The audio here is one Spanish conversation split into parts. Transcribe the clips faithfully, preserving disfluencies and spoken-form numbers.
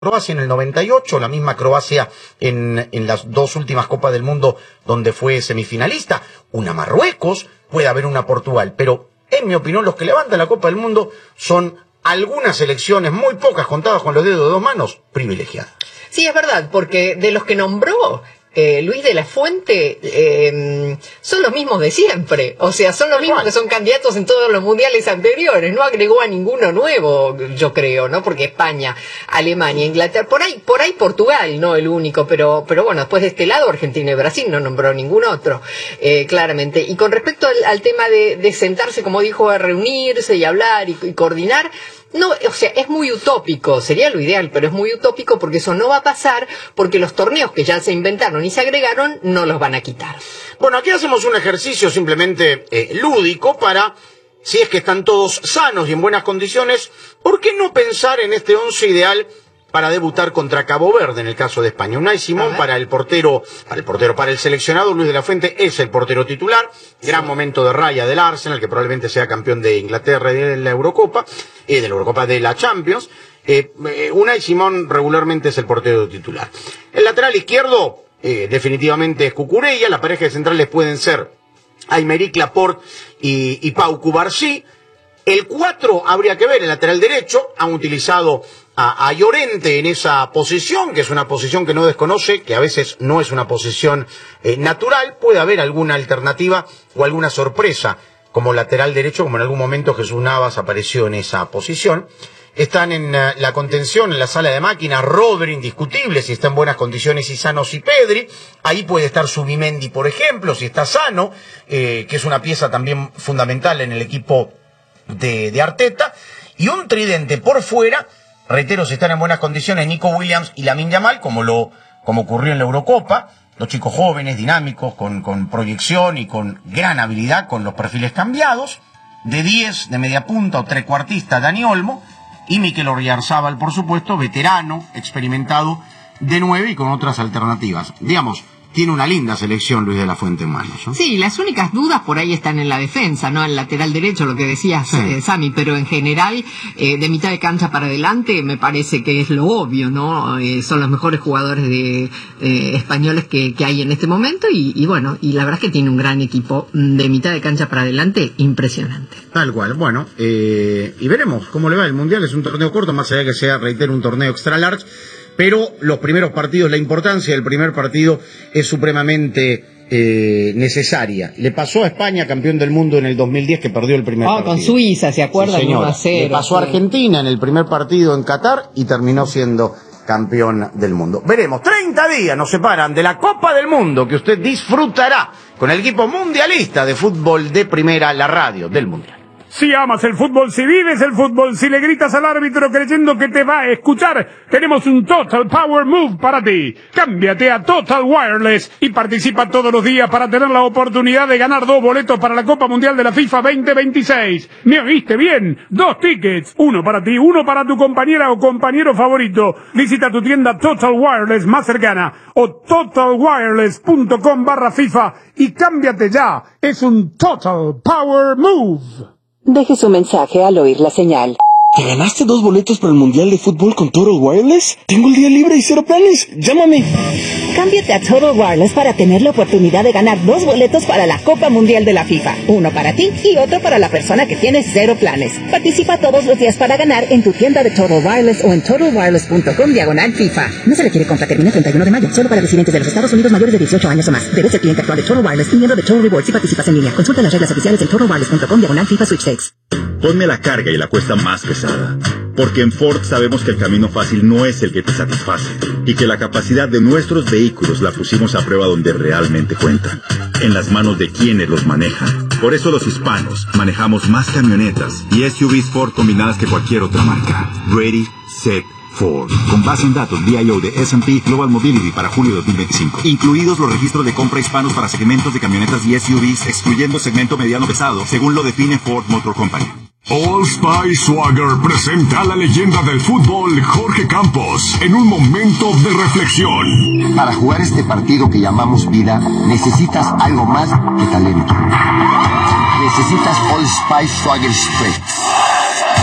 Croacia en el noventa y ocho, la misma Croacia en, en las dos últimas Copas del Mundo donde fue semifinalista, una Marruecos, puede haber una Portugal, pero en mi opinión los que levantan la Copa del Mundo son algunas selecciones, muy pocas, contadas con los dedos de dos manos, privilegiadas. Sí, es verdad, porque de los que nombró Eh, Luis de la Fuente, eh, son los mismos de siempre, o sea, son los mismos que son candidatos en todos los mundiales anteriores, no agregó a ninguno nuevo, yo creo, ¿no? Porque España, Alemania, Inglaterra, por ahí, por ahí Portugal, no el único, pero, pero bueno, después de este lado Argentina y Brasil no nombró ningún otro, eh, claramente. Y con respecto al, al tema de, de sentarse, como dijo, a reunirse y hablar y, y coordinar, no, o sea, es muy utópico, sería lo ideal, pero es muy utópico porque eso no va a pasar, porque los torneos que ya se inventaron y se agregaron no los van a quitar. Bueno, aquí hacemos un ejercicio simplemente eh, lúdico para, si es que están todos sanos y en buenas condiciones, ¿por qué no pensar en este once ideal para debutar contra Cabo Verde en el caso de España? Unai Simón para el portero, para el portero, para el seleccionado Luis de la Fuente es el portero titular, gran sí. momento de raya del Arsenal, que probablemente sea campeón de Inglaterra y de la Eurocopa, eh, de la Eurocopa de la Champions. Eh, eh, Unai Simón regularmente es el portero titular. El lateral izquierdo, eh, definitivamente es Cucurella, la pareja de centrales pueden ser Aymeric Laporte y, y Pau Cubarsí. El cuatro habría que ver, el lateral derecho, han utilizado a, a Llorente en esa posición, que es una posición que no desconoce, que a veces no es una posición eh, natural, puede haber alguna alternativa o alguna sorpresa como lateral derecho, como en algún momento Jesús Navas apareció en esa posición. Están en uh, la contención, en la sala de máquinas, Rodri, indiscutible, si está en buenas condiciones, y sanos y Pedri. Ahí puede estar Zubimendi, por ejemplo, si está sano, eh, que es una pieza también fundamental en el equipo de, de Arteta. Y un tridente por fuera, reitero, si están en buenas condiciones, Nico Williams y Lamine Yamal, como lo como ocurrió en la Eurocopa, los chicos jóvenes, dinámicos, con, con proyección y con gran habilidad, con los perfiles cambiados. De diez, de media punta o trecuartista, Dani Olmo. Y Mikel Oyarzabal, por supuesto, veterano, experimentado, de nueve y con otras alternativas. Digamos, tiene una linda selección Luis de la Fuente en manos, ¿no? Sí, las únicas dudas por ahí están en la defensa, ¿no? El lateral derecho, lo que decías, sí. eh, Sami, pero en general, eh, de mitad de cancha para adelante, me parece que es lo obvio, ¿no? Eh, son los mejores jugadores de eh, españoles que, que hay en este momento y, y bueno, y la verdad es que tiene un gran equipo de mitad de cancha para adelante, impresionante. Tal cual, bueno, eh, y veremos cómo le va el Mundial. Es un torneo corto, más allá de que sea, reitero, un torneo extra large. Pero los primeros partidos, la importancia del primer partido es supremamente eh, necesaria. Le pasó a España, campeón del mundo en el dos mil diez, que perdió el primer oh, partido. Con Suiza, ¿se acuerdan? Sí, uno a cero, le pasó a Argentina en el primer partido en Qatar y terminó siendo campeón del mundo. Veremos, treinta días nos separan de la Copa del Mundo que usted disfrutará con el equipo mundialista de fútbol de primera, la radio del Mundial. Si amas el fútbol, si vives el fútbol, si le gritas al árbitro creyendo que te va a escuchar, tenemos un Total Power Move para ti. Cámbiate a Total Wireless y participa todos los días para tener la oportunidad de ganar dos boletos para la Copa Mundial de la FIFA veinte veintiséis. ¿Me oíste bien? Dos tickets, uno para ti, uno para tu compañera o compañero favorito. Visita tu tienda Total Wireless más cercana o total wireless punto com barra FIFA y cámbiate ya. Es un Total Power Move. Deje su mensaje al oír la señal. ¿Te ganaste dos boletos para el Mundial de Fútbol con Total Wireless? Tengo el día libre y cero planes. Llámame. Cámbiate a Total Wireless para tener la oportunidad de ganar dos boletos para la Copa Mundial de la FIFA. Uno para ti y otro para la persona que tiene cero planes. Participa todos los días para ganar en tu tienda de Total Wireless o en total wireless punto com diagonal FIFA. No se requiere compra, termina el treinta y uno de mayo. Solo para residentes de los Estados Unidos mayores de dieciocho años o más. Debes ser cliente actual de Total Wireless y miembro de Total Rewards si participas en línea. Consulta las reglas oficiales en total wireless punto com diagonal FIFA Sweepstakes. Ponme la carga y la cuesta más pesada. Porque en Ford sabemos que el camino fácil no es el que te satisface y que la capacidad de nuestros vehículos la pusimos a prueba donde realmente cuentan, en las manos de quienes los manejan. Por eso los hispanos manejamos más camionetas y S U Vs Ford combinadas que cualquier otra marca. Ready, set, Ford. Con base en datos V I O de S and P Global Mobility para julio de dos mil veinticinco. Incluidos los registros de compra hispanos para segmentos de camionetas y S U Vs, excluyendo segmento mediano pesado, según lo define Ford Motor Company. Old Spice Swagger presenta a la leyenda del fútbol Jorge Campos en un momento de reflexión. Para jugar este partido que llamamos vida, necesitas algo más que talento. Necesitas Old Spice Swagger Spray.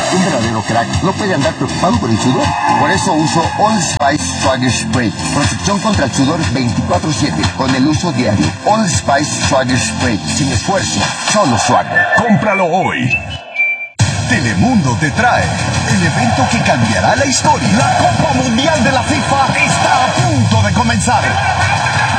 Un verdadero crack no puede andar preocupado por el sudor. Por eso uso All Spice Swagger Spray. Protección contra el sudor veinticuatro siete con el uso diario. All Spice Swagger Spray. Sin esfuerzo, solo Swagger. Cómpralo hoy. Telemundo te trae el evento que cambiará la historia. La Copa Mundial de la FIFA está a punto de comenzar.